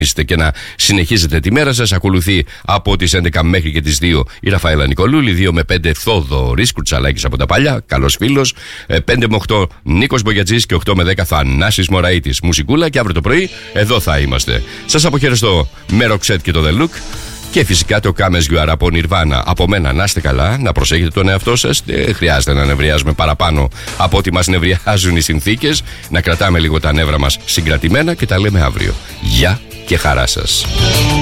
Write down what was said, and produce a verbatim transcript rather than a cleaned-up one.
και να συνεχίζετε τη μέρα σας. Ακολουθεί από τις έντεκα μέχρι και τις δύο η Ραφαέλα Νικολούλη, δύο με πέντε Θόδωρης Κουρτσαλάκης από τα παλιά, καλός φίλος, πέντε με οκτώ Νίκος Μπογιατζής και οκτώ με δέκα Θανάσης Μωραΐτης. Μουσικούλα, και αύριο το πρωί εδώ θα είμαστε. Σας αποχαιρεστώ με Ροξέτ και το The Look. Και φυσικά το Come As You Are από Nirvana. Από μένα να είστε καλά, να προσέχετε τον εαυτό σας. Δεν χρειάζεται να νευριάζουμε παραπάνω από ό,τι μας νευριάζουν οι συνθήκες. Να κρατάμε λίγο τα νεύρα μας συγκρατημένα και τα λέμε αύριο. Γεια και χαρά σας.